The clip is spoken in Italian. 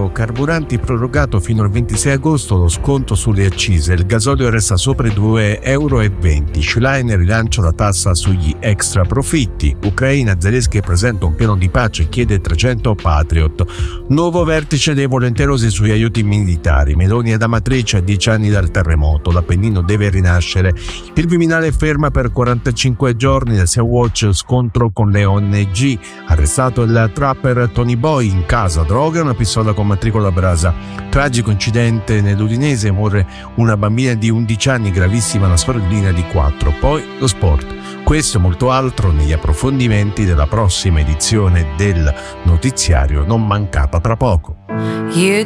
carburanti prorogato fino al 26 agosto lo sconto sulle accise, il gasolio resta sopra i 2,20 €, Schlein rilancia la tassa sugli extra profitti, Ucraina, Zelensky presenta un piano di pace e chiede 300 Patriot, nuovo vertice dei volenterosi sugli aiuti militari, Meloni ad Amatrice a 10 anni dal terremoto, l'Appennino deve rinascere, il Viminale ferma per 45 giorni, la Sea Watch scontro con le ONG, arrestato il trapper Tony Boy in casa, droga e una pistola con matricola a brasa, tragico incidente nell'Udinese, muore una bambina di 11 anni, gravissima una sorellina di 4, poi lo sport. Questo e molto altro negli approfondimenti della prossima edizione del notiziario non mancata tra poco. You